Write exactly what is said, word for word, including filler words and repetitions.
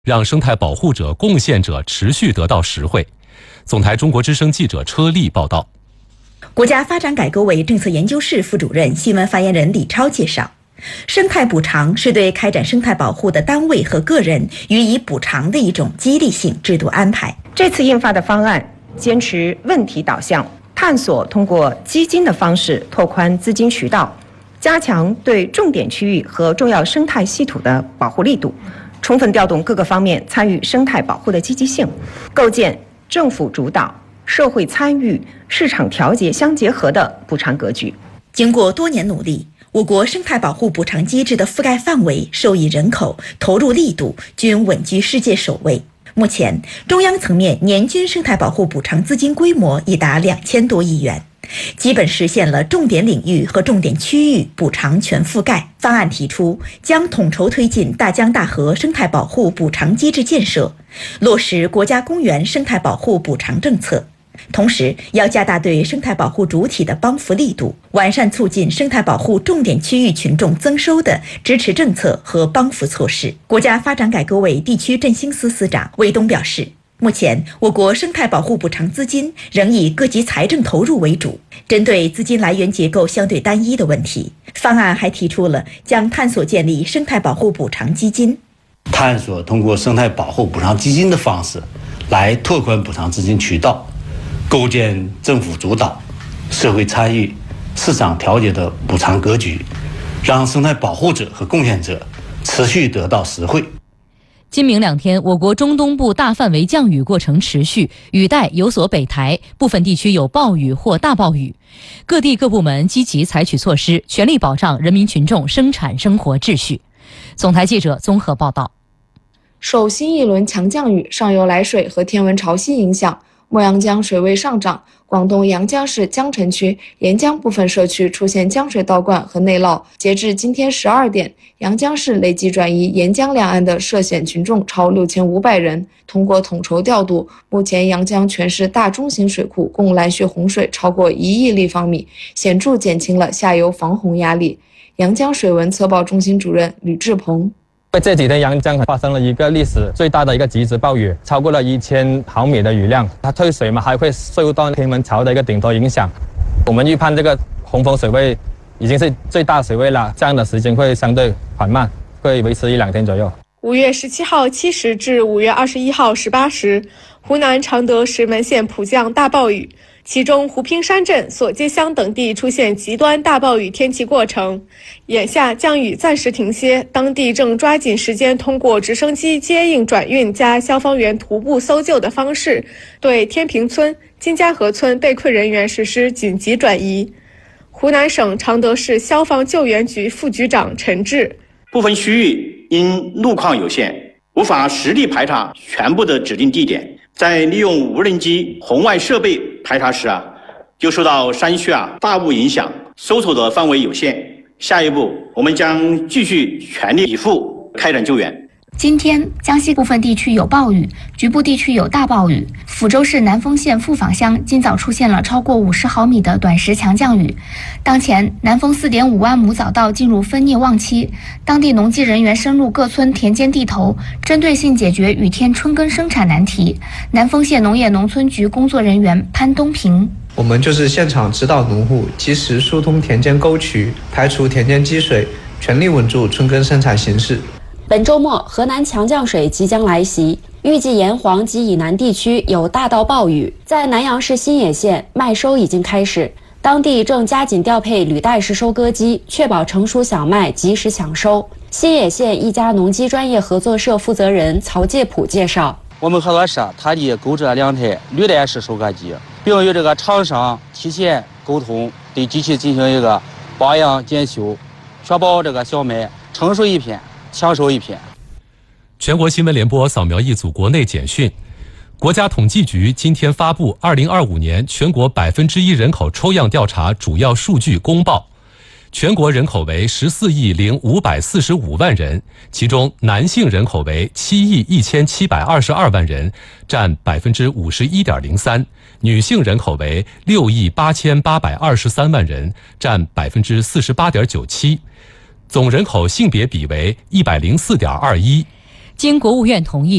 让生态保护者、贡献者持续得到实惠。总台中国之声记者车丽报道。 国家发展改革委政策研究室副主任、新闻发言人李超介绍，生态补偿是对开展生态保护的单位和个人予以补偿的一种激励性制度安排。 这次印发的方案坚持问题导向，探索通过基金的方式拓宽资金渠道，加强对重点区域和重要生态系统的保护力度，充分调动各个方面参与生态保护的积极性，构建政府主导、社会参与、市场调节相结合的补偿格局。 经过多年努力，我国生态保护补偿机制的覆盖范围、受益人口、投入力度均稳居世界首位。目前，中央层面年均生态保护补偿资金规模已达两千多亿元，基本实现了重点领域和重点区域补偿全覆盖。方案提出，将统筹推进大江大河生态保护补偿机制建设，落实国家公园生态保护补偿政策。同时，要加大对生态保护主体的帮扶力度，完善促进生态保护重点区域群众增收的支持政策和帮扶措施。国家发展改革委地区振兴司司长魏东表示，目前我国生态保护补偿资金仍以各级财政投入为主，针对资金来源结构相对单一的问题，方案还提出了将探索建立生态保护补偿基金， 探索通过生态保护补偿基金的方式来拓宽补偿资金渠道，构建政府主导、社会参与、市场调节的补偿格局，让生态保护者和贡献者持续得到实惠。 今明两天，我国中东部大范围降雨过程持续，雨带有所北抬，部分地区有暴雨或大暴雨。各地各部门积极采取措施，全力保障人民群众生产生活秩序。总台记者综合报道。 受新一轮强降雨、上游来水和天文潮汐影响，墨阳江水位上涨，广东阳江市江城区沿江部分社区出现江水倒灌和内涝。截至今天十二点，阳江市累计转移沿江两岸的涉险群众超六千五百人。通过统筹调度，目前阳江全市大中型水库共拦蓄洪水超过一亿立方米，显著减轻了下游防洪压力。阳江水文测报中心主任吕志鹏。 这几天阳江发生了一个历史最大的一个极值暴雨，超过了一千毫米的雨量。它退水嘛，还会受到天文潮的一个顶头影响。我们预判这个洪峰水位已经是最大水位了，这样的时间会相对缓慢，会维持一两天左右。 五月十七号七时至五月二十一号十八时，湖南常德石门县普降大暴雨。其中湖滨山镇、索街乡等地出现极端大暴雨天气过程，眼下降雨暂时停歇，当地正抓紧时间通过直升机接应转运加消防员徒步搜救的方式，对天平村、金家河村被困人员实施紧急转移。湖南省常德市消防救援局副局长陈志： 部分区域因路况有限，无法实地排查全部的指定地点，在利用无人机、红外设备排查时啊，就受到山区啊大雾影响，搜索的范围有限。下一步，我们将继续全力以赴开展救援。 今天，江西部分地区有暴雨，局部地区有大暴雨。抚州市南丰县富坊乡今早出现了超过五十毫米的短时强降雨。当前，南丰 四点五万亩早稻进入分蘖旺期，当地农机人员深入各村田间地头，针对性解决雨天春耕生产难题。南丰县农业农村局工作人员潘东平： 我们就是现场指导农户及时疏通田间沟渠，排除田间积水，全力稳住春耕生产形势。 本周末，河南强降水即将来袭，预计沿黄及以南地区有大到暴雨。在南阳市新野县，麦收已经开始，当地正加紧调配履带式收割机，确保成熟小麦及时抢收。新野县一家农机专业合作社负责人曹介普介绍： 我们合作社特地购置了两台履带式收割机，并与这个厂商提前沟通，对机器进行一个保养检修，确保这个小麦成熟一片，抢收一片。 全国新闻联播扫描一组国内简讯。国家统计局今天发布二零二五年全国百分之一人口抽样调查主要数据公报。全国人口为十四亿零五百四十五万人，其中男性人口为七亿一千七百二十二万人，占百分之五十一点零三；女性人口为六亿八千八百二十三万人，占百分之四十八点九七。总人口性别比为一百零四点二一。 经国务院同意。